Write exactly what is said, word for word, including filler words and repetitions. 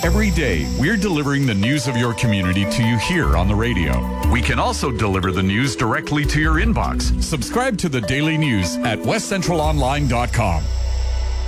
Every day, we're delivering the news of your community to you here on the radio. We can also deliver the news directly to your inbox. Subscribe to the Daily News at west central online dot com.